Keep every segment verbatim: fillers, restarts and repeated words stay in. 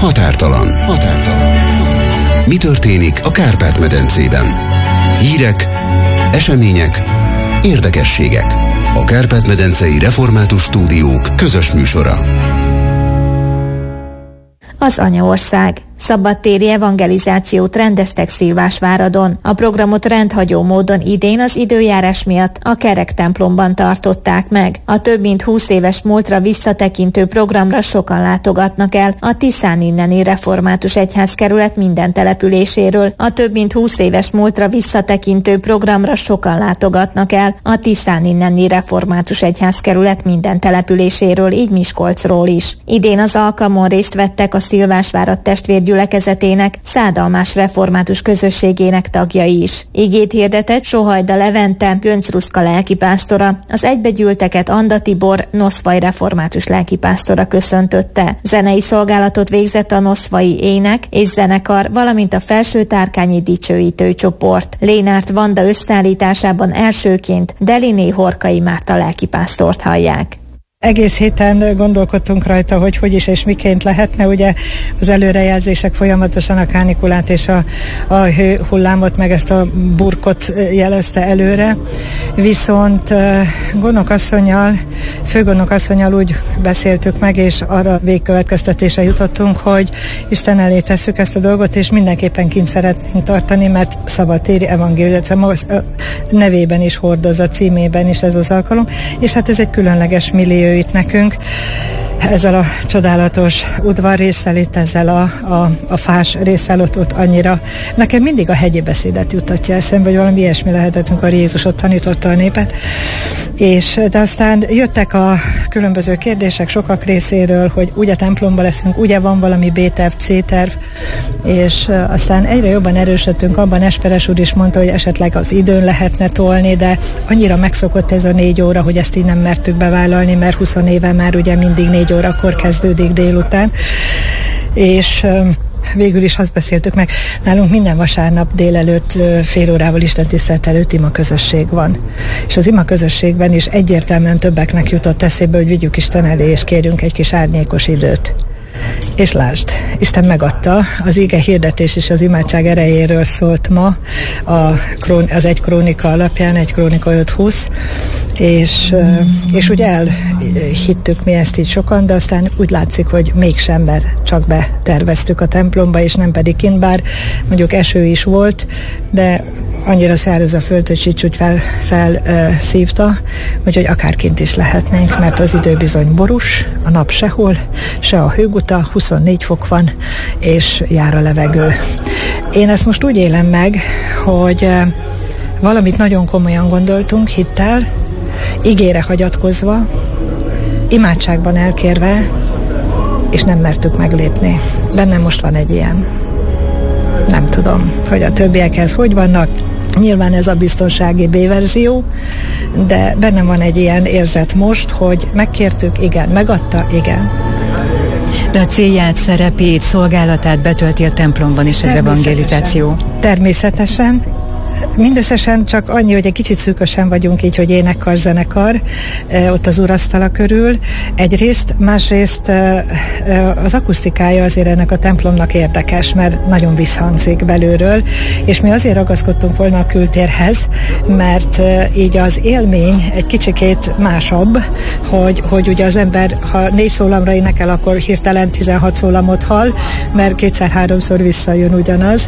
Határtalan. Határtalan. Mi történik a Kárpát-medencében? Hírek, események, érdekességek. A Kárpát-medencei Református Stúdiók közös műsora. Az Anyaország. Szabadtéri evangelizációt rendeztek Szilvásváradon. A programot rendhagyó módon idén az időjárás miatt a kerek templomban tartották meg. A több mint húsz éves múltra visszatekintő programra sokan látogatnak el a Tiszán inneni református egyházkerület minden településéről. A több mint húsz éves múltra visszatekintő programra sokan látogatnak el a Tiszán inneni református egyházkerület minden településéről, így Miskolcról is. Idén az alkalmon részt vettek a Szilvásvárad testvérgyülekezetének, szádalmás református közösségének tagjai is. Igét hirdetett Sohajda Levente, Gönc Ruszka lelkipásztora, az egybegyűlteket Anda Tibor, Noszvai református lelkipásztora köszöntötte. Zenei szolgálatot végzett a noszvai ének és zenekar, valamint a Felső-Tárkányi dicsőítő csoport. Lénárt Vanda összeállításában elsőként Deliné Horkai Márta lelkipásztort hallják. Egész héten gondolkodtunk rajta, hogy hogy is és miként lehetne. Ugye az előrejelzések folyamatosan a kánikulát és a, a hőhullámot, meg ezt a burkot jelezte előre. Viszont gondnokasszonnyal, főgondnokasszonnyal úgy beszéltük meg, és arra végkövetkeztetésre jutottunk, hogy Isten elé tesszük ezt a dolgot, és mindenképpen kint szeretnénk tartani, mert szabadtéri evangélizáció nevében is hordozza, címében is ez az alkalom, és hát ez egy különleges millió itt nekünk, ezzel a csodálatos udvarrésszel, itt ezzel a, a, a fás résszel ott, ott annyira. Nekem mindig a hegyi beszédet jutatja eszembe, hogy valami ilyesmi lehetett, amikor Jézus ott tanította a népet. És, de aztán jöttek a különböző kérdések sokak részéről, hogy ugye templomba leszünk, ugye van valami B-terv, C-terv, és aztán egyre jobban erősödtünk abban, Esperes úr is mondta, hogy esetleg az időn lehetne tolni, de annyira megszokott ez a négy óra, hogy ezt így nem mertük bevállalni, mert húsz éve már ugye mindig négy órakor kezdődik délután, és végül is azt beszéltük meg, nálunk minden vasárnap délelőtt fél órával istentisztelet előtt ima közösség van. És az ima közösségben is egyértelműen többeknek jutott eszébe, hogy vigyük Isten elé, és kérjünk egy kis árnyékos időt. És lásd, Isten megadta, az ige hirdetés és az imádság erejéről szólt ma a, az egy krónika alapján, egy krónika öt húsz, és, és ugye elhittük mi ezt így sokan, de aztán úgy látszik, hogy mégsem, mert csak beterveztük a templomba, és nem pedig kint, bár mondjuk eső is volt, de annyira száraz a föld, hogy Sics úgy fel, fel uh, szívta, úgyhogy akár kint is lehetnénk, mert az idő bizony borús, a nap sehol, se a hőguta, huszonnégy fok van, és jár a levegő. Én ezt most úgy élem meg, hogy uh, valamit nagyon komolyan gondoltunk, hittel, igére hagyatkozva, imádságban elkérve, és nem mertük meglépni. Bennem most van egy ilyen. Nem tudom, hogy a többiekhez hogy vannak. Nyilván ez a biztonsági B-verzió, de bennem van egy ilyen érzet most, hogy megkértük, igen, megadta, igen. De a célját, szerepét, szolgálatát betölti a templomban is az evangelizáció. Természetesen. Mindösszesen csak annyi, hogy egy kicsit szűkösen vagyunk így, hogy énekkar, zenekar ott az urasztala körül. Egyrészt, másrészt az akusztikája azért ennek a templomnak érdekes, mert nagyon visszhangzik belülről, és mi azért ragaszkodtunk volna a kültérhez, mert így az élmény egy kicsikét másabb, hogy, hogy ugye az ember, ha négy szólamra énekel, akkor hirtelen tizenhat szólamot hall, mert kétszer-háromszor visszajön ugyanaz.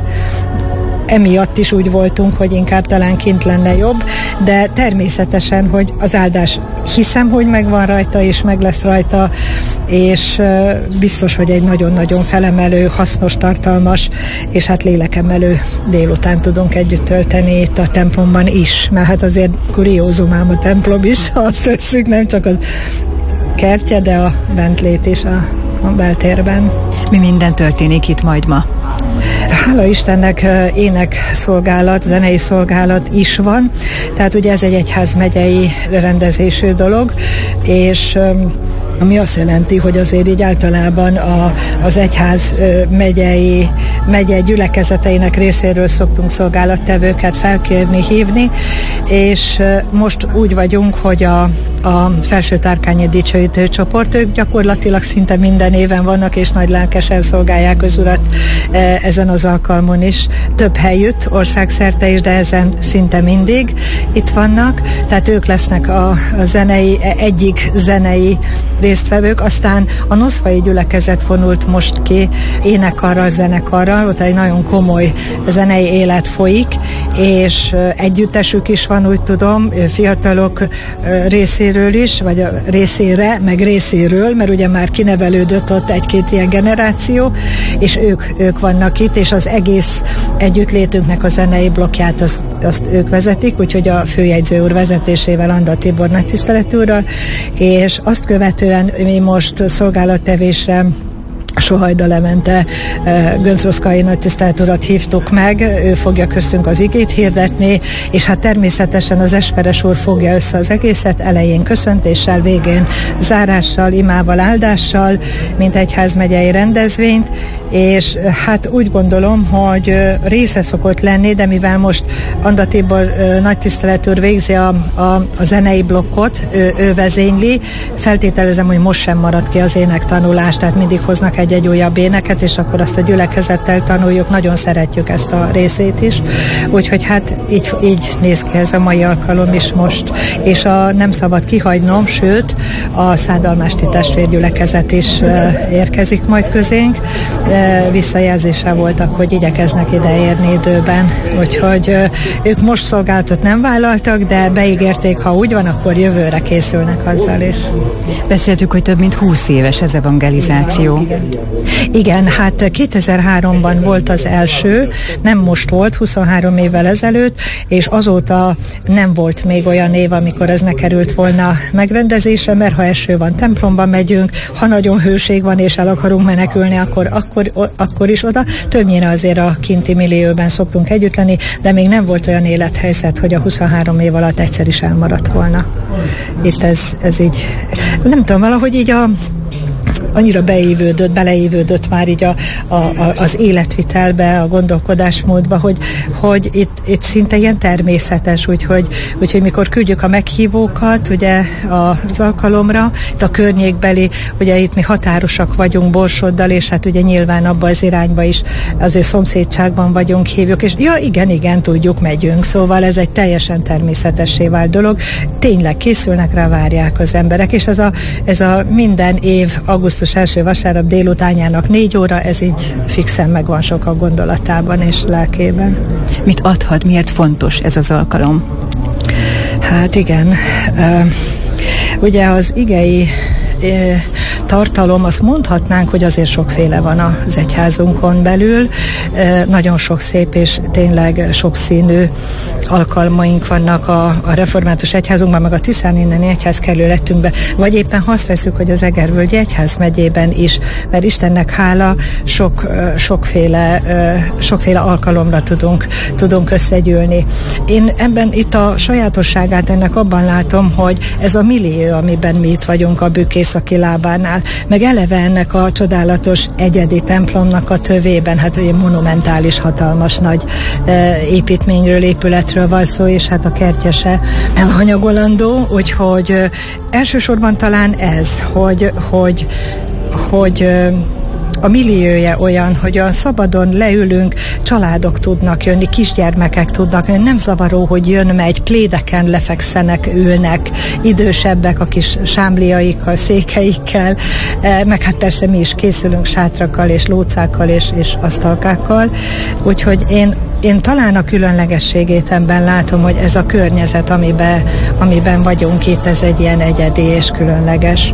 Emiatt is úgy voltunk, hogy inkább talán kint lenne jobb, de természetesen, hogy az áldás hiszem, hogy megvan rajta, és meg lesz rajta, és biztos, hogy egy nagyon-nagyon felemelő, hasznos, tartalmas, és hát lélekemelő délután tudunk együtt tölteni itt a templomban is, mert hát azért kuriózum ám a templom is, ha azt tesszük, nem csak a kertje, de a bentlét is a, a beltérben. Mi minden történik itt majd ma? Hála Istennek énekszolgálat, zenei szolgálat is van, tehát ugye ez egy egyházmegyei rendezésű dolog, és ami azt jelenti, hogy azért így általában a, az egyház megyei, megyei gyülekezeteinek részéről szoktunk szolgálattevőket felkérni, hívni, és most úgy vagyunk, hogy a, a Felső-Tárkányi Dicsőítő Csoport, ők gyakorlatilag szinte minden éven vannak, és nagy lelkesen szolgálják az Urat ezen az alkalmon is. Több helyütt, országszerte is, de ezen szinte mindig itt vannak, tehát ők lesznek a, a zenei, egyik zenei résztvevők, aztán a Noszvai gyülekezet vonult most ki énekarral, zenekarral, ott egy nagyon komoly zenei élet folyik, és együttesük is van, úgy tudom, fiatalok részéről is, vagy a részére, meg részéről, mert ugye már kinevelődött ott egy-két ilyen generáció, és ők, ők vannak itt, és az egész együttlétünknek a zenei blokkját azt, azt ők vezetik, úgyhogy a főjegyző úr vezetésével, Anda Tibor nagytiszteletű úrral, és azt követően mi most szolgálattevésre Sohajda Levente Göncz-Roszkai nagytisztelt urat hívtuk meg, ő fogja köztünk az igét hirdetni, és hát természetesen az Esperes úr fogja össze az egészet, elején köszöntéssel, végén zárással, imával, áldással, mint egyházmegyei rendezvényt, és hát úgy gondolom, hogy része szokott lenni, de mivel most Anda Tibor nagytisztelet úr végzi a, a, a zenei blokkot, ő, ő vezényli, feltételezem, hogy most sem marad ki az énektanulás, tehát mindig hoznak egy-egy újabb éneket, és akkor azt a gyülekezettel tanuljuk, nagyon szeretjük ezt a részét is, úgyhogy hát így, így néz ki ez a mai alkalom is most, és a nem szabad kihagynom, sőt, a Szádalmásti testvérgyülekezet is érkezik majd közénk, visszajelzéssel voltak, hogy igyekeznek ide érni időben, úgyhogy ők most szolgálatot nem vállaltak, de beígérték, ha úgy van, akkor jövőre készülnek azzal is. Beszéltük, hogy több mint húsz éves ez evangelizáció. Igen. Igen, hát kétezer-háromban volt az első, nem most volt, huszonhárom évvel ezelőtt, és azóta nem volt még olyan év, amikor ez ne került volna megrendezésre, mert ha eső van, templomba megyünk, ha nagyon hőség van, és el akarunk menekülni, akkor, akkor, akkor is oda. Többnyire azért a kinti millióben szoktunk együtt lenni, de még nem volt olyan élethelyzet, hogy a huszonhárom év alatt egyszer is elmaradt volna. Itt ez, ez így, nem tudom, valahogy így a annyira beívődött, beleívődött már így a, a, a, az életvitelbe, a gondolkodásmódba, hogy, hogy itt, itt szinte ilyen természetes, úgyhogy, úgyhogy mikor küldjük a meghívókat ugye az alkalomra, itt a környékbeli, ugye itt mi határosak vagyunk Borsoddal, és hát ugye nyilván abba az irányba is azért szomszédságban vagyunk, hívjuk, és ja igen, igen, tudjuk, megyünk, szóval ez egy teljesen természetessé vált dolog, tényleg készülnek rá, várják az emberek, és ez a, ez a minden év augusztus első vasárnap délutánjának négy óra, ez így fixen megvan sokak gondolatában és lelkében. Mit adhat, miért fontos ez az alkalom? Hát igen, uh, ugye az igei uh, tartalom, azt mondhatnánk, hogy azért sokféle van az egyházunkon belül. Nagyon sok szép és tényleg sokszínű alkalmaink vannak a, a református egyházunkban, meg a Tiszán inneni egyházkerületünkben, vagy éppen ha azt veszük, hogy az Egervölgyi Egyház megyében is, mert Istennek hála sok, sokféle, sokféle alkalomra tudunk, tudunk összegyűlni. Én ebben itt a sajátosságát ennek abban látom, hogy ez a millió, amiben mi itt vagyunk a Bükk északi lábánál, meg eleve ennek a csodálatos egyedi templomnak a tövében, hát ugye monumentális, hatalmas nagy e, építményről, épületről van szó, és hát a kertjese elhanyagolandó, úgyhogy e, elsősorban talán ez, hogy, hogy, hogy e, a milliója olyan, hogy olyan szabadon leülünk, családok tudnak jönni, kisgyermekek tudnak jönni, nem zavaró, hogy jön-megy, plédeken lefekszenek, ülnek, idősebbek a kis sámliaikkal, székeikkel, meg hát persze mi is készülünk sátrakkal és lócákkal és, és asztalkákkal, úgyhogy én Én talán a különlegességét ebben látom, hogy ez a környezet, amiben, amiben vagyunk itt, ez egy ilyen egyedi és különleges.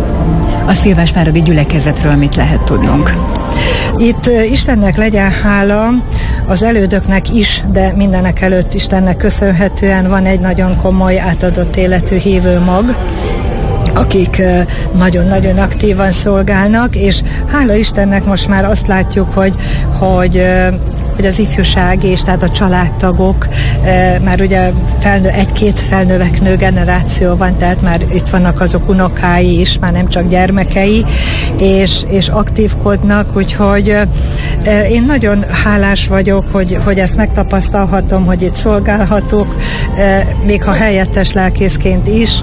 A Szilvásváradi gyülekezetről mit lehet tudnunk? Itt Istennek legyen hála, az elődöknek is, de mindenek előtt Istennek köszönhetően van egy nagyon komoly átadott életű hívő mag, akik nagyon-nagyon aktívan szolgálnak, és hála Istennek most már azt látjuk, hogy, hogy hogy az ifjúság és tehát a családtagok, már ugye felnő, egy-két felnöveknő generáció van, tehát már itt vannak azok unokái is, már nem csak gyermekei, és, és aktívkodnak, úgyhogy én nagyon hálás vagyok, hogy, hogy ezt megtapasztalhatom, hogy itt szolgálhatok, még ha helyettes lelkészként is,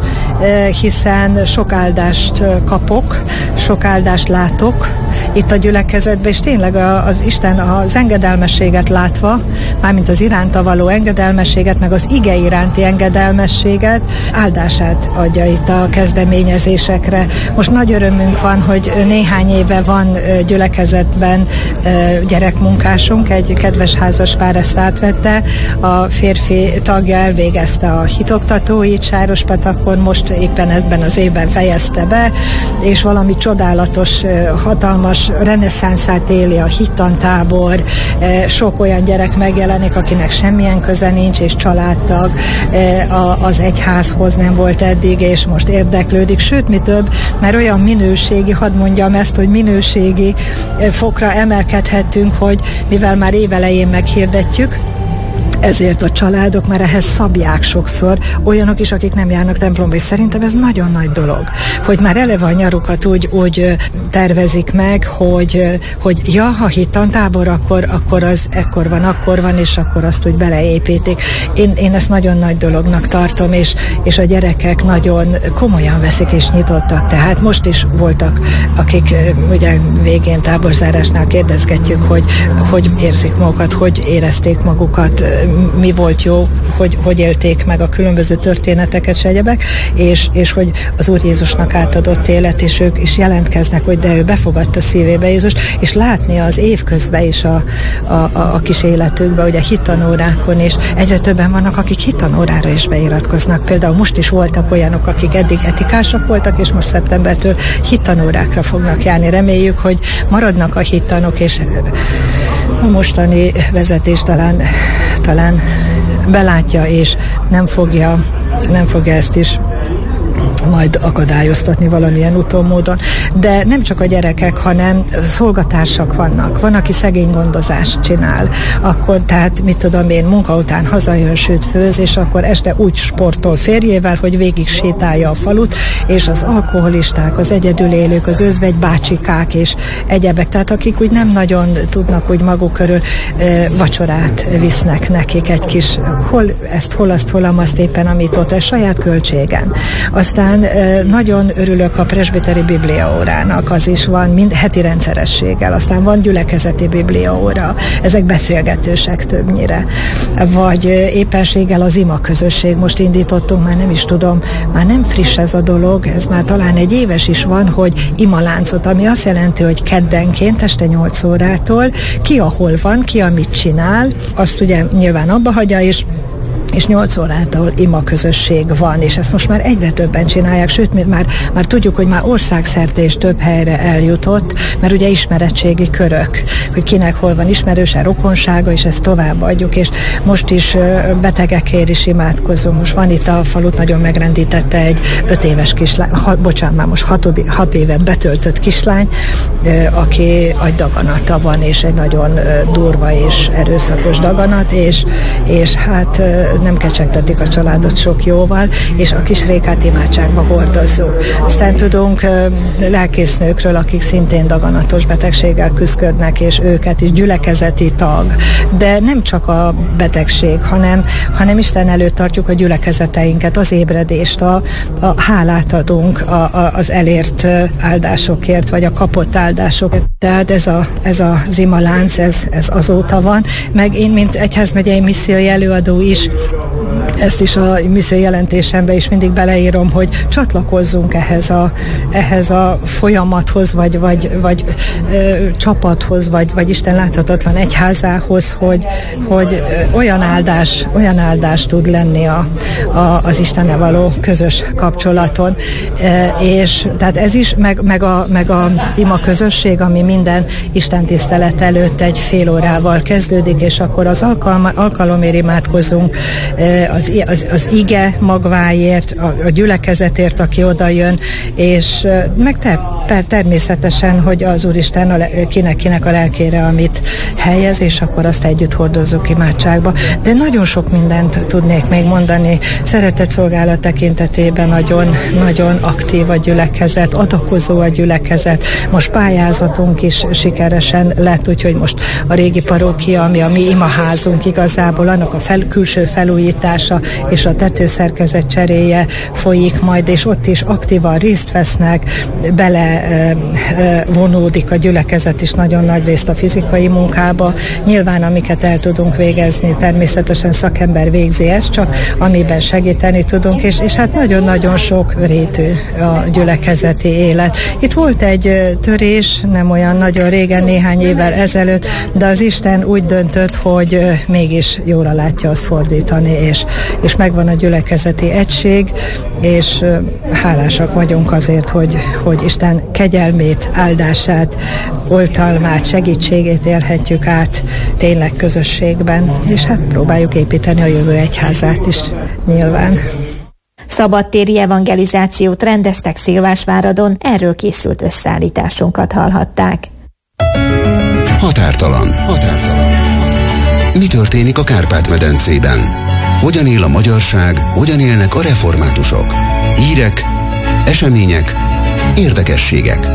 hiszen sok áldást kapok, sok áldást látok itt a gyülekezetben, és tényleg az Isten az engedelmességet látva, mármint az iránta való engedelmességet, meg az ige iránti engedelmességet, áldását adja itt a kezdeményezésekre. Most nagy örömünk van, hogy néhány éve van gyülekezetben gyerekmunkásunk, egy kedves házaspár ezt átvette, a férfi tagja elvégezte a hitoktatóit Sárospatakon, most éppen ebben az évben fejezte be, és valami csodálatos, hatalmas reneszánszát éli a hittantábor, sok olyan gyerek megjelenik, akinek semmilyen köze nincs, és családtag az egyházhoz nem volt eddig, és most érdeklődik, sőt, mi több, mert olyan minőségi, hadd mondjam ezt, hogy minőségi fokra emelkedhettünk, hogy mivel már évelején meghirdetjük, ezért a családok már ehhez szabják sokszor, olyanok is, akik nem járnak templomba, és szerintem ez nagyon nagy dolog, hogy már eleve a nyarukat úgy, úgy tervezik meg, hogy, hogy ja, ha hittantábor, akkor, akkor az ekkor van, akkor van, és akkor azt úgy beleépítik. Én, én ezt nagyon nagy dolognak tartom, és, és a gyerekek nagyon komolyan veszik és nyitottak, tehát most is voltak, akik ugye végén táborzárásnál kérdezgetjük, hogy hogy érzik magukat, hogy érezték magukat, mi volt jó, hogy, hogy élték meg a különböző történeteket, s egyebek, és, és hogy az Úr Jézusnak átadott élet, és ők is jelentkeznek, hogy de ő befogadta szívébe Jézust, és látni az évközben is a, a, a, a kis életükben, ugye hittanórákon, és egyre többen vannak, akik hittanórára is beiratkoznak. Például most is voltak olyanok, akik eddig etikások voltak, és most szeptembertől hittanórákra fognak járni. Reméljük, hogy maradnak a hittanok, és a mostani vezetés talán, talán belátja, és nem fogja, nem fogja ezt is majd akadályoztatni valamilyen úton, módon. De nem csak a gyerekek, hanem szolgatársak vannak. Van, aki szegény gondozást csinál. Akkor tehát, mit tudom én, munka után hazajön, sőt főz, és akkor este úgy sportol férjével, hogy végig sétálja a falut, és az alkoholisták, az egyedülélők, az özvegy bácsikák és egyebek, tehát akik úgy nem nagyon tudnak úgy maguk körül e, vacsorát visznek nekik egy kis, hol ezt, hol azt, hol amazt éppen, amit ott, a saját költségen. Aztán nagyon örülök a presbiteri bibliaórának, az is van mind heti rendszerességgel, aztán van gyülekezeti bibliaóra, ezek beszélgetősek többnyire, vagy éppenséggel az ima közösség, most indítottunk, már nem is tudom, már nem friss ez a dolog, ez már talán egy éves is van, hogy imaláncot, ami azt jelenti, hogy keddenként este nyolc órától ki ahol van, ki amit csinál, azt ugye nyilván abba hagyja, és és nyolc órától ima közösség van, és ezt most már egyre többen csinálják, sőt, már, már tudjuk, hogy már országszerte és több helyre eljutott, mert ugye ismeretségi körök, hogy kinek hol van ismerőse, rokonsága, és ezt továbbadjuk, és most is betegekért is imádkozunk. Most van itt a falut, nagyon megrendítette egy öt éves kislány, ha, bocsánat, már most hatod, hat évet betöltött kislány, aki agydaganata van, és egy nagyon durva és erőszakos daganat, és, és hát nem kecsegtetik a családot sok jóval, és a kis Rékát imádságba hordozzuk. Aztán tudunk lelkésznőkről, akik szintén daganatos betegséggel küzdködnek, és őket is gyülekezeti tag. De nem csak a betegség, hanem, hanem Isten előtt tartjuk a gyülekezeteinket, az ébredést, a, a hálát adunk a, a, az elért áldásokért, vagy a kapott áldásokért. Tehát ez, a, ez az imalánc, ez, ez azóta van. Meg én, mint egyházmegyei missziói előadó is, ezt is a misszió jelentésemben is mindig beleírom, hogy csatlakozzunk ehhez a, ehhez a folyamathoz, vagy, vagy, vagy ö, csapathoz, vagy, vagy Isten láthatatlan egyházához, hogy, hogy olyan áldás, olyan áldás tud lenni a, a, az Istennel való közös kapcsolaton. E, és tehát ez is, meg, meg, a, meg a ima közösség, ami minden Isten tisztelet előtt egy fél órával kezdődik, és akkor az alkalma, alkalomért imádkozunk az az, az, az ige magváért, a, a gyülekezetért, aki oda jön, és meg ter, ter, természetesen, hogy az Úristen a, kinek-kinek a lelkére, amit helyez, és akkor azt együtt hordozzuk imádságba. De nagyon sok mindent tudnék még mondani. Szeretetszolgálat tekintetében nagyon, nagyon aktív a gyülekezet, adakozó a gyülekezet. Most pályázatunk is sikeresen lett, úgyhogy most a régi parókia, ami a mi imaházunk igazából, annak a fel, külső felújítása és a tetőszerkezet cseréje folyik majd, és ott is aktívan részt vesznek, bele e, e, vonódik a gyülekezet is nagyon nagy részt a fizikai munkába. Nyilván, amiket el tudunk végezni, természetesen szakember végzi ezt, csak amiben segíteni tudunk, és, és hát nagyon-nagyon sok rétű a gyülekezeti élet. Itt volt egy törés, nem olyan nagyon régen, néhány évvel ezelőtt, de az Isten úgy döntött, hogy mégis jóra látja azt fordítani, és, és megvan a gyülekezeti egység, és hálásak vagyunk azért, hogy, hogy Isten kegyelmét, áldását, oltalmát, segítségét élhetjük át tényleg közösségben, és hát próbáljuk építeni a jövő egyházát is nyilván. Szabadtéri evangelizációt rendeztek Szilvásváradon, erről készült összeállításunkat hallhatták. Határtalan. Határtalan. Mi történik a Kárpát-medencében? Hogyan él a magyarság, hogyan élnek a reformátusok? Hírek, események, érdekességek.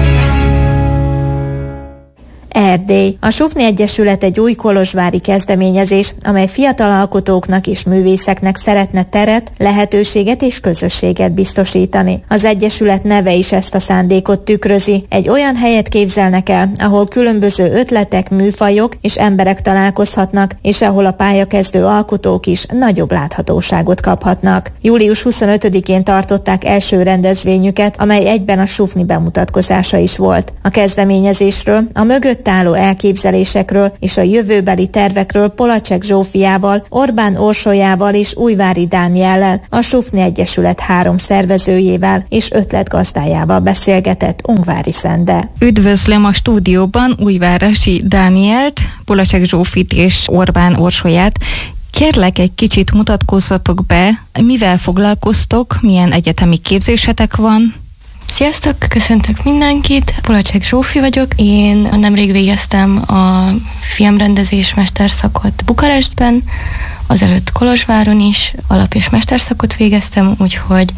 Erdély. A Sufni Egyesület egy új kolozsvári kezdeményezés, amely fiatal alkotóknak és művészeknek szeretne teret, lehetőséget és közösséget biztosítani. Az Egyesület neve is ezt a szándékot tükrözi. Egy olyan helyet képzelnek el, ahol különböző ötletek, műfajok és emberek találkozhatnak, és ahol a pályakezdő alkotók is nagyobb láthatóságot kaphatnak. július huszonötödikén tartották első rendezvényüket, amely egyben a Sufni bemutatkozása is volt. A kezdeményezésről, a mögött álló elképzelésekről és a jövőbeli tervekről Polacsek Zsófiával, Orbán Orsolyával és Újvári Dániellel, a Sufni Egyesület három szervezőjével és ötletgazdájával beszélgetett Ungvári Szende. Üdvözlöm a stúdióban Újvárosi Dánielt, Polacsek Zsófit és Orbán Orsolyát. Kérlek, egy kicsit mutatkozzatok be, mivel foglalkoztok, milyen egyetemi képzésetek van? Sziasztok, köszöntök mindenkit, Polacsek Zsófi vagyok. Én nemrég végeztem a filmrendezés mesterszakot Bukarestben, azelőtt Kolozsváron is alap- és mesterszakot végeztem, úgyhogy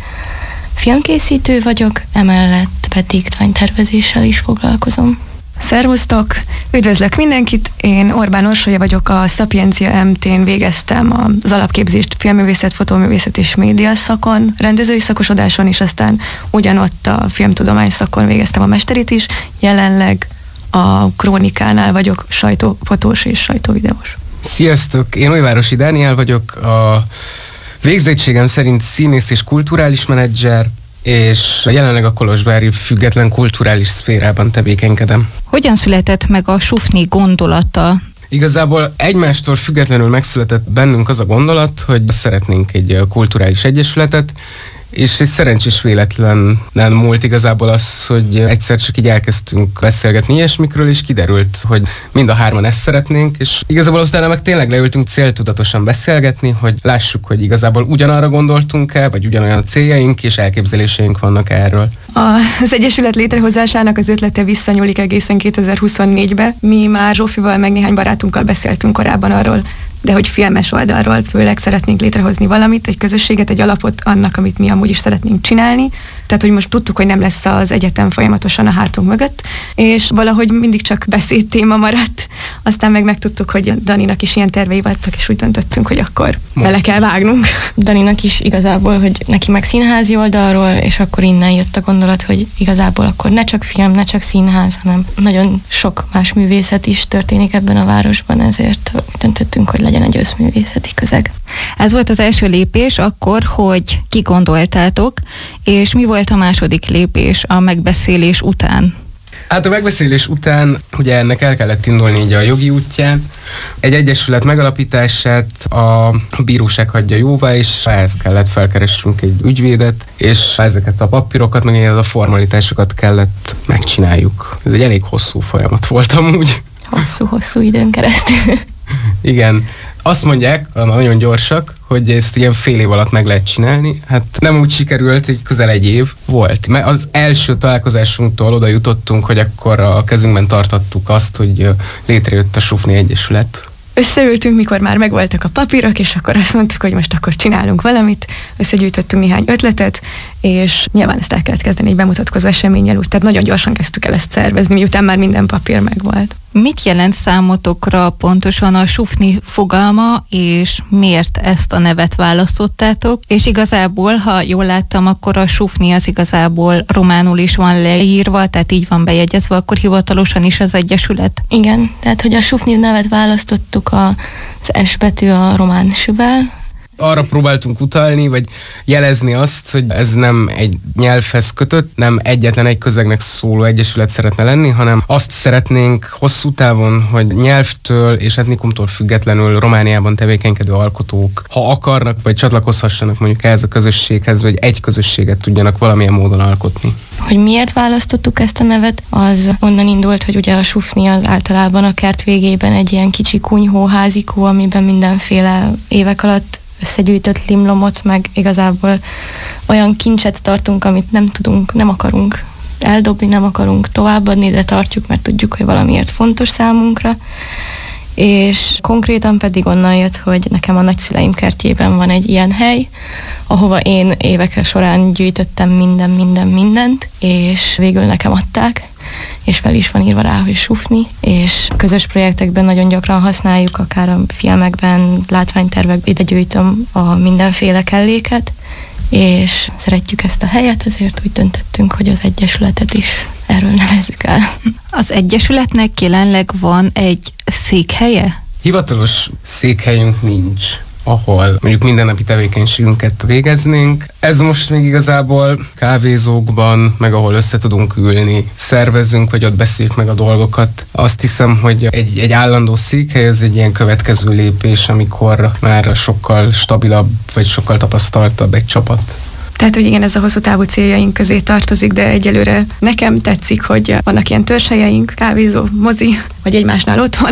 filmkészítő vagyok, emellett pedig tantervezéssel is foglalkozom. Szervusztok! Üdvözlök mindenkit! Én Orbán Orsolya vagyok, a Szapiencia em té-n végeztem az alapképzést filmművészet, fotóművészet és média szakon, rendezői szakosodáson, és aztán ugyanott a filmtudomány szakon végeztem a mesterit is. Jelenleg a Krónikánál vagyok sajtófotós és sajtóvideós. Sziasztok! Én Újvárosi Dániel vagyok, a végzettségem szerint színész és kulturális menedzser, és jelenleg a kolozsvári független kulturális szférában tevékenykedem. Hogyan született meg a Sufni gondolata? Igazából egymástól függetlenül megszületett bennünk az a gondolat, hogy szeretnénk egy kulturális egyesületet, és egy szerencsés véletlenen múlt igazából az, hogy egyszer csak így elkezdtünk beszélgetni ilyesmikről, és kiderült, hogy mind a hárman ezt szeretnénk, és igazából utána meg tényleg leültünk céltudatosan beszélgetni, hogy lássuk, hogy igazából ugyanarra gondoltunk-e, vagy ugyanolyan céljaink és elképzeléseink vannak erről. Az Egyesület létrehozásának az ötlete visszanyúlik egészen kétezer-huszonnégybe. Mi már Zsófival meg néhány barátunkkal beszéltünk korábban arról, de hogy filmes oldalról főleg szeretnénk létrehozni valamit, egy közösséget, egy alapot annak, amit mi amúgy is szeretnénk csinálni. Tehát, hogy most tudtuk, hogy nem lesz az egyetem folyamatosan a hátunk mögött, és valahogy mindig csak beszédtéma maradt. Aztán meg megtudtuk, hogy Daninak is ilyen tervei voltak, és úgy döntöttünk, hogy akkor bele kell vágnunk. Daninak is igazából, hogy neki meg színházi oldalról, és akkor innen jött a gondolat, hogy igazából akkor ne csak film, ne csak színház, hanem nagyon sok más művészet is történik ebben a városban, ezért döntöttünk, hogy legyen egy összművészeti közeg. Ez volt az első lépés akkor, hogy kigondoltátok, és mi volt a második lépés a megbeszélés után? Hát a megbeszélés után ugye ennek el kellett indulni így a jogi útján. Egy egyesület megalapítását a bíróság hagyja jóvá, és ehhez kellett felkeressünk egy ügyvédet, és ezeket a papírokat, meg a formalitásokat kellett megcsináljuk. Ez egy elég hosszú folyamat volt amúgy. Hosszú-hosszú időn keresztül. Igen, Azt mondják, nagyon gyorsak, hogy ezt ilyen fél év alatt meg lehet csinálni. Hát nem úgy sikerült, hogy közel egy év volt. Mert az első találkozásunktól oda jutottunk, hogy akkor a kezünkben tartottuk azt, hogy létrejött a Sufni Egyesület. Összeültünk, mikor már megvoltak a papírok, és akkor azt mondtuk, hogy most akkor csinálunk valamit. Összegyűjtöttünk néhány ötletet, és nyilván ezt el kellett kezdeni egy bemutatkozó eseménnyel, úgy, tehát nagyon gyorsan kezdtük el ezt szervezni, miután már minden papír megvolt. Mit jelent számotokra pontosan a Sufni fogalma, és miért ezt a nevet választottátok? És igazából, ha jól láttam, akkor a Sufni az igazából románul is van leírva, tehát így van bejegyezve, akkor hivatalosan is az egyesület? Igen, tehát hogy a Sufni nevet választottuk, az S betű a román süvel. Arra próbáltunk utalni, vagy jelezni azt, hogy ez nem egy nyelvhez kötött, nem egyetlen egy közegnek szóló egyesület szeretne lenni, hanem azt szeretnénk hosszú távon, hogy nyelvtől és etnikumtól függetlenül Romániában tevékenykedő alkotók, ha akarnak, vagy csatlakozhassanak mondjuk ehhez a közösséghez, vagy egy közösséget tudjanak valamilyen módon alkotni. Hogy miért választottuk ezt a nevet, az onnan indult, hogy ugye a Sufni az általában a kert végében egy ilyen kicsi kunyhó, házikó, amiben mindenféle évek alatt összegyűjtött limlomot, meg igazából olyan kincset tartunk, amit nem tudunk, nem akarunk eldobni, nem akarunk továbbadni, de tartjuk, mert tudjuk, hogy valamiért fontos számunkra. És konkrétan pedig onnan jött, hogy nekem a nagyszüleim kertjében van egy ilyen hely, ahova én évek során gyűjtöttem minden, minden, mindent, és végül nekem adták, és fel is van írva rá, hogy Sufni, és közös projektekben nagyon gyakran használjuk, akár a filmekben, látványtervekben ide gyűjtöm a mindenféle kelléket, és szeretjük ezt a helyet, ezért úgy döntöttünk, hogy az egyesületet is erről nevezzük el. Az egyesületnek jelenleg van egy székhelye? Hivatalos székhelyünk nincs, ahol mondjuk mindennapi tevékenységünket végeznénk. Ez most még igazából kávézókban, meg ahol össze tudunk ülni, szervezünk, vagy ott beszéljük meg a dolgokat. Azt hiszem, hogy egy, egy állandó székhely, ez egy ilyen következő lépés, amikor már sokkal stabilabb, vagy sokkal tapasztaltabb egy csapat. Tehát, hogy igen, ez a hosszú távú céljaink közé tartozik, de egyelőre nekem tetszik, hogy vannak ilyen törzshelyeink, kávézó, mozi, vagy egymásnál otthon,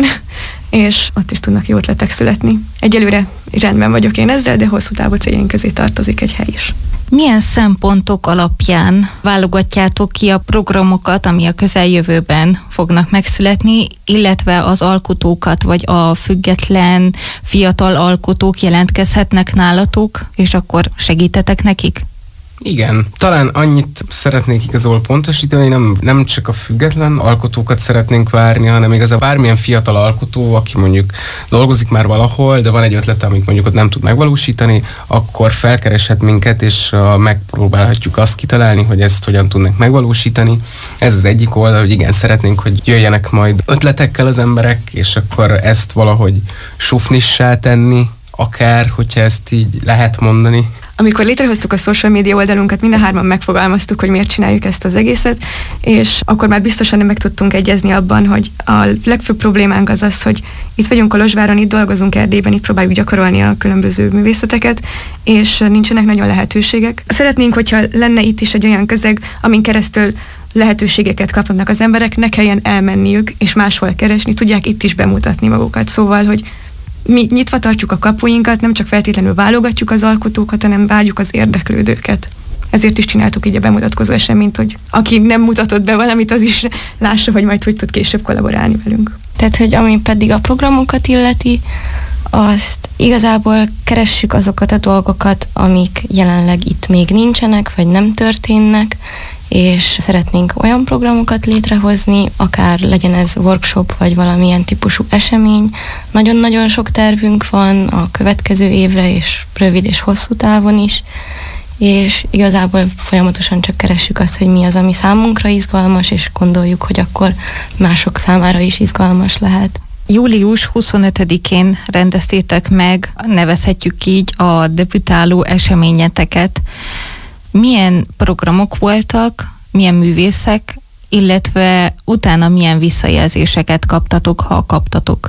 és ott is tudnak jó ötletek születni. Egyelőre rendben vagyok én ezzel, de hosszú távú céljaink közé tartozik egy hely is. Milyen szempontok alapján válogatjátok ki a programokat, ami a közeljövőben fognak megszületni, illetve az alkotókat, vagy a független fiatal alkotók jelentkezhetnek nálatok, és akkor segítetek nekik? Igen, talán annyit szeretnék igazából pontosítani, nem, nem csak a független alkotókat szeretnénk várni, hanem igazából bármilyen fiatal alkotó, aki mondjuk dolgozik már valahol, de van egy ötlete, amit mondjuk ott nem tud megvalósítani, akkor felkereshet minket, és uh, megpróbálhatjuk azt kitalálni, hogy ezt hogyan tudnak megvalósítani. Ez az egyik oldal, hogy igen, szeretnénk, hogy jöjjenek majd ötletekkel az emberek, és akkor ezt valahogy sufnissá tenni, akár, hogyha ezt így lehet mondani. Amikor létrehoztuk a social media oldalunkat, mind a hárman megfogalmaztuk, hogy miért csináljuk ezt az egészet, és akkor már biztosan meg tudtunk egyezni abban, hogy a legfőbb problémánk az az, hogy itt vagyunk Kolozsváron, itt dolgozunk Erdélyben, itt próbáljuk gyakorolni a különböző művészeteket, és nincsenek nagyon lehetőségek. Szeretnénk, hogyha lenne itt is egy olyan közeg, amin keresztül lehetőségeket kapnak az emberek, ne kelljen elmenniük, és máshol keresni, tudják itt is bemutatni magukat. Szóval, hogy mi nyitva tartjuk a kapuinkat, nem csak feltétlenül válogatjuk az alkotókat, hanem várjuk az érdeklődőket. Ezért is csináltuk így a bemutatkozó eseményt, hogy aki nem mutatott be valamit, az is lássa, hogy majd hogy tud később kollaborálni velünk. Tehát, hogy ami pedig a programokat illeti, azt igazából keressük azokat a dolgokat, amik jelenleg itt még nincsenek, vagy nem történnek, és szeretnénk olyan programokat létrehozni, akár legyen ez workshop, vagy valamilyen típusú esemény. Nagyon-nagyon sok tervünk van a következő évre, és rövid és hosszú távon is, és igazából folyamatosan csak keressük azt, hogy mi az, ami számunkra izgalmas, és gondoljuk, hogy akkor mások számára is izgalmas lehet. július huszonötödikén rendeztétek meg, nevezhetjük így, a debütáló eseményeteket. Milyen programok voltak, milyen művészek, illetve utána milyen visszajelzéseket kaptatok, ha kaptatok?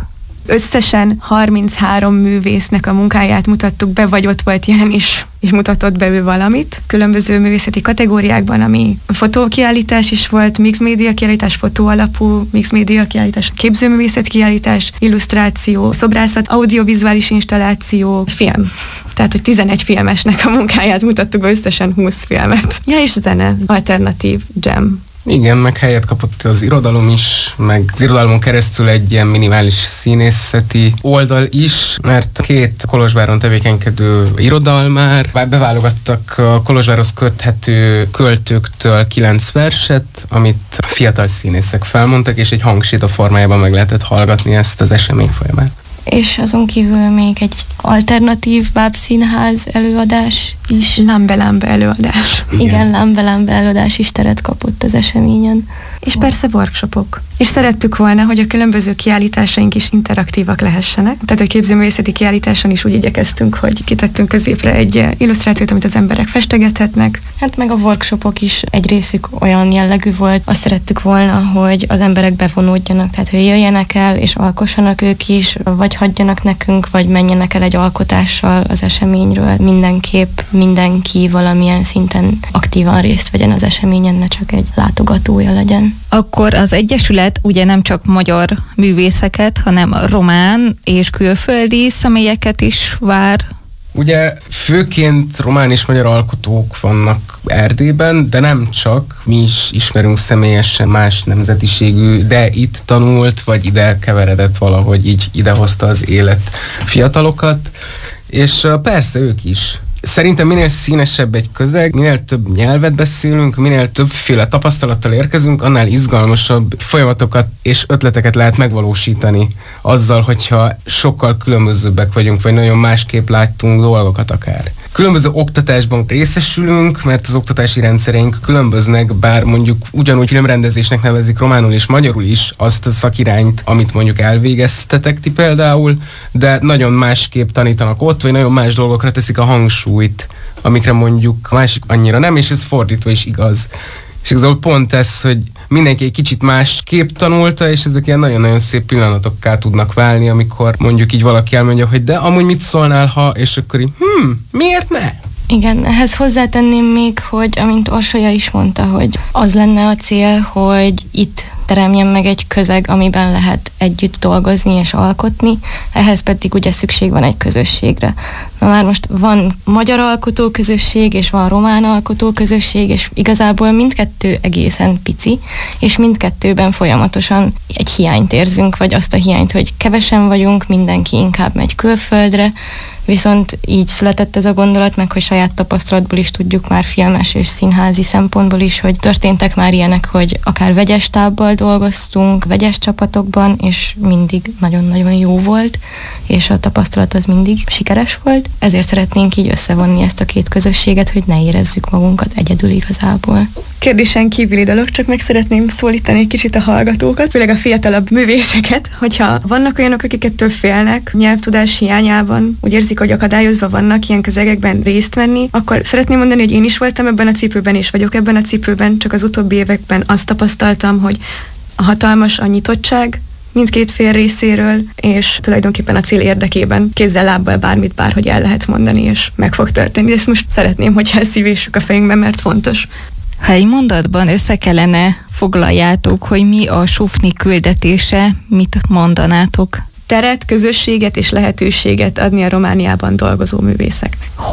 Összesen harminchárom művésznek a munkáját mutattuk be, vagy ott volt jelen is, és mutatott be ő valamit. Különböző művészeti kategóriákban, ami fotókiállítás is volt, mix média kiállítás, fotó alapú, mix média kiállítás, képzőművészet kiállítás, illusztráció, szobrászat, audiovizuális installáció, film. Tehát, hogy tizenegy filmesnek a munkáját mutattuk be, összesen húsz filmet. Ja, és zene, alternatív, jam. Igen, meg helyet kapott az irodalom is, meg az irodalmon keresztül egy ilyen minimális színészeti oldal is, mert két Kolozsváron tevékenykedő irodalmár beválogattak a Kolozsvárhoz köthető költőktől kilenc verset, amit fiatal színészek felmondtak, és egy hangséta formájában meg lehetett hallgatni ezt az esemény folyamán. És azon kívül még egy alternatív bábszínház előadás is. Lambe-lambe előadás. Igen, Igen lambe-lambe előadás is teret kapott az eseményen. És persze workshopok. És szerettük volna, hogy a különböző kiállításaink is interaktívak lehessenek. Tehát a képzőművészeti kiállításon is úgy igyekeztünk, hogy kitettünk középre egy illusztrációt, amit az emberek festegethetnek. Hát meg a workshopok is egy részük olyan jellegű volt. Azt szerettük volna, hogy az emberek bevonódjanak, tehát hogy jöjjenek el és alkossanak ők is, vagy hagyjanak nekünk, vagy menjenek el egy alkotással az eseményről. Mindenképp mindenki valamilyen szinten aktívan részt vegyen az eseményen, ne csak egy látogatója legyen. Akkor az Egyesület ugye nem csak magyar művészeket, hanem román és külföldi személyeket is vár. Ugye főként román és magyar alkotók vannak Erdélyben, de nem csak, mi is ismerünk személyesen más nemzetiségű, de itt tanult, vagy ide keveredett valahogy, így idehozta az élet fiatalokat, és persze ők is. Szerintem minél színesebb egy közeg, minél több nyelvet beszélünk, minél többféle tapasztalattal érkezünk, annál izgalmasabb folyamatokat és ötleteket lehet megvalósítani azzal, hogyha sokkal különbözőbbek vagyunk, vagy nagyon másképp láttunk dolgokat akár. Különböző oktatásban részesülünk, mert az oktatási rendszereink különböznek, bár mondjuk ugyanúgy filmrendezésnek nevezik románul és magyarul is azt a szakirányt, amit mondjuk elvégeztetek ti például, de nagyon másképp tanítanak ott, vagy nagyon más dolgokra teszik a hangsúlyt, amikre mondjuk a másik annyira nem, és ez fordítva is igaz. És igazából pont ez, hogy mindenki egy kicsit másképp tanulta, és ezek ilyen nagyon-nagyon szép pillanatokká tudnak válni, amikor mondjuk így valaki elmondja, hogy de amúgy mit szólnál, ha, és akkor így, hm, miért ne? Igen, ehhez hozzátenném még, hogy amint Orsolya is mondta, hogy az lenne a cél, hogy itt teremjen meg egy közeg, amiben lehet együtt dolgozni és alkotni, ehhez pedig ugye szükség van egy közösségre. Na már most van magyar alkotóközösség, és van román alkotóközösség, és igazából mindkettő egészen pici, és mindkettőben folyamatosan egy hiányt érzünk, vagy azt a hiányt, hogy kevesen vagyunk, mindenki inkább megy külföldre, viszont így született ez a gondolat, meg hogy saját tapasztalatból is tudjuk már filmes és színházi szempontból is, hogy történtek már ilyenek, hogy akár vegyes tábbal dolgoztunk, vegyes csapatokban, és mindig nagyon-nagyon jó volt, és a tapasztalat az mindig sikeres volt. Ezért szeretnénk így összevonni ezt a két közösséget, hogy ne érezzük magunkat egyedül igazából. Kérdésen kívüli dolog, csak meg szeretném szólítani egy kicsit a hallgatókat, főleg a fiatalabb művészeket, hogyha vannak olyanok, akik ettől félnek, nyelvtudás hiányában, úgy érzik, hogy akadályozva vannak ilyen közegekben részt venni, akkor szeretném mondani, hogy én is voltam ebben a cipőben, és vagyok ebben a cipőben, csak az utóbbi években azt tapasztaltam, hogy a hatalmas a nyitottság mindkét fél részéről, és tulajdonképpen a cél érdekében kézzel, lábbal bármit, bárhogy el lehet mondani, és meg fog történni. Ezt most szeretném, hogyha szívésük a fejünkben, mert fontos. Ha egy mondatban össze kellene foglaljátok, hogy mi a Sufni küldetése, mit mondanátok? Teret, közösséget és lehetőséget adni a Romániában dolgozó művészek.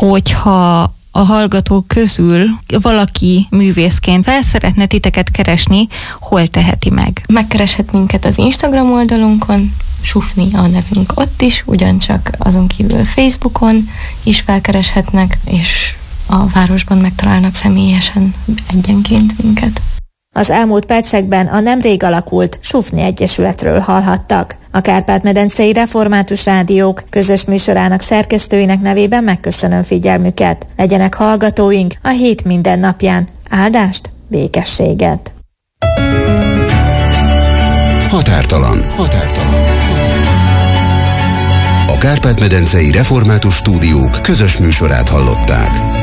Hogyha a hallgatók közül valaki művészként fel szeretne titeket keresni, hol teheti meg? Megkereshet minket az Instagram oldalunkon, Sufni a nevünk ott is, ugyancsak azon kívül Facebookon is felkereshetnek, és a városban megtalálnak személyesen egyenként minket. Az elmúlt percekben a nemrég alakult Sufni Egyesületről hallhattak. A Kárpát-medencei Református Rádiók közös műsorának szerkesztőinek nevében megköszönöm figyelmüket. Legyenek hallgatóink a hét minden napján. Áldást, békességet! Határtalan. Határtalan. A Kárpát-medencei Református Stúdiók közös műsorát hallották.